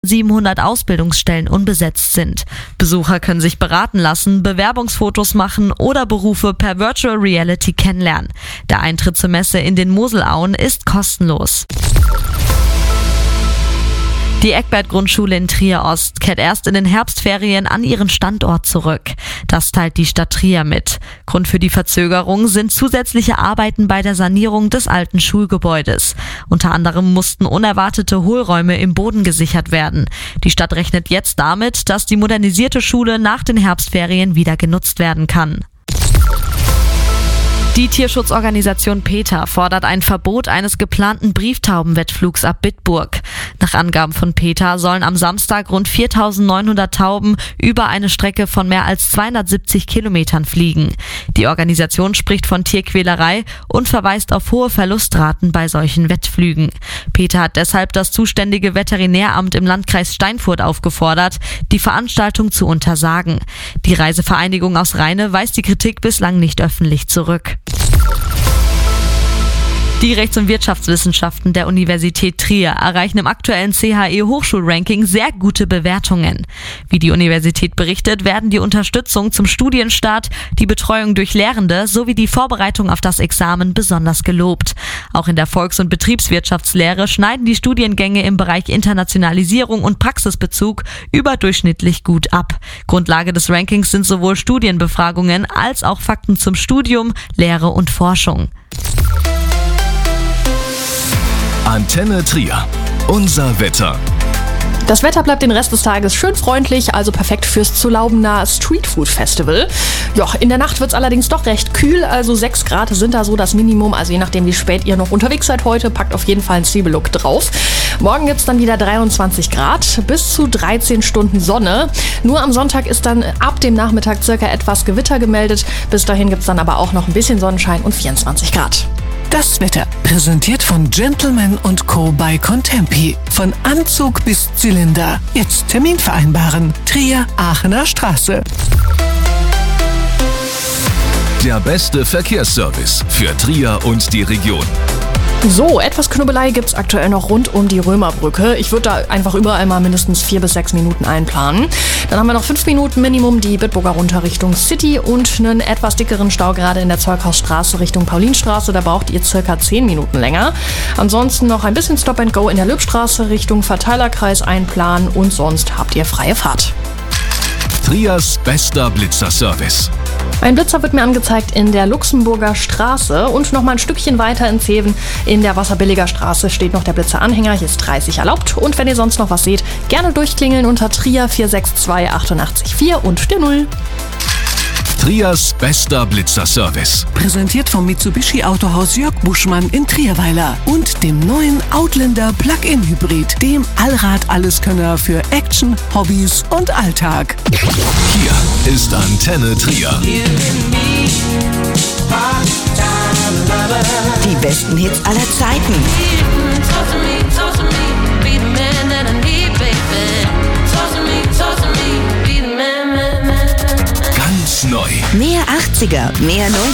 700 Ausbildungsstellen unbesetzt sind. Besucher können sich beraten lassen, Bewerbungsfotos machen oder Berufe per Virtual Reality kennenlernen. Der Eintritt zur Messe in den Moselauen ist kostenlos. Die Eckbert-Grundschule in Trier-Ost kehrt erst in den Herbstferien an ihren Standort zurück. Das teilt die Stadt Trier mit. Grund für die Verzögerung sind zusätzliche Arbeiten bei der Sanierung des alten Schulgebäudes. Unter anderem mussten unerwartete Hohlräume im Boden gesichert werden. Die Stadt rechnet jetzt damit, dass die modernisierte Schule nach den Herbstferien wieder genutzt werden kann. Die Tierschutzorganisation PETA fordert ein Verbot eines geplanten Brieftaubenwettflugs ab Bitburg. Nach Angaben von PETA sollen am Samstag rund 4.900 Tauben über eine Strecke von mehr als 270 Kilometern fliegen. Die Organisation spricht von Tierquälerei und verweist auf hohe Verlustraten bei solchen Wettflügen. PETA hat deshalb das zuständige Veterinäramt im Landkreis Steinfurt aufgefordert, die Veranstaltung zu untersagen. Die Reisevereinigung aus Rheine weist die Kritik bislang nicht öffentlich zurück. Die Rechts- und Wirtschaftswissenschaften der Universität Trier erreichen im aktuellen CHE-Hochschulranking sehr gute Bewertungen. Wie die Universität berichtet, werden die Unterstützung zum Studienstart, die Betreuung durch Lehrende sowie die Vorbereitung auf das Examen besonders gelobt. Auch in der Volks- und Betriebswirtschaftslehre schneiden die Studiengänge im Bereich Internationalisierung und Praxisbezug überdurchschnittlich gut ab. Grundlage des Rankings sind sowohl Studienbefragungen als auch Fakten zum Studium, Lehre und Forschung. Antenne Trier. Unser Wetter. Das Wetter bleibt den Rest des Tages schön freundlich, also perfekt fürs zu Laubener Streetfood Festival. Ja, in der Nacht wird es allerdings doch recht kühl, also 6 Grad sind da so das Minimum. Also je nachdem, wie spät ihr noch unterwegs seid heute, packt auf jeden Fall einen Zwiebellook drauf. Morgen gibt es dann wieder 23 Grad, bis zu 13 Stunden Sonne. Nur am Sonntag ist dann ab dem Nachmittag circa etwas Gewitter gemeldet. Bis dahin gibt es dann aber auch noch ein bisschen Sonnenschein und 24 Grad. Das Wetter, präsentiert von Gentleman & Co. bei Contempi. Von Anzug bis Zylinder. Jetzt Termin vereinbaren. Trier, Aachener Straße. Der beste Verkehrsservice für Trier und die Region. So, etwas Knüppelei gibt's aktuell noch rund um die Römerbrücke. Ich würde da einfach überall mal mindestens 4 bis 6 Minuten einplanen. Dann haben wir noch 5 Minuten Minimum die Bitburger runter Richtung City und einen etwas dickeren Stau gerade in der Zeughausstraße Richtung Paulinstraße. Da braucht ihr circa 10 Minuten länger. Ansonsten noch ein bisschen Stop and Go in der Lübstraße Richtung Verteilerkreis einplanen und sonst habt ihr freie Fahrt. Triers bester Blitzerservice. Ein Blitzer wird mir angezeigt in der Luxemburger Straße und noch mal ein Stückchen weiter in Zeven in der Wasserbilliger Straße steht noch der Blitzeranhänger. Hier ist 30 erlaubt. Und wenn ihr sonst noch was seht, gerne durchklingeln unter Trier 462 88 4 und der 0. Triers bester Blitzerservice. Präsentiert vom Mitsubishi Autohaus Jörg Buschmann in Trierweiler und dem neuen Outlander Plug-in Hybrid, dem Allrad-Alleskönner für Action, Hobbys und Alltag. Hier ist Antenne Trier. Die besten Hits aller Zeiten. Ganz neu. Mehr 80er, mehr 90er.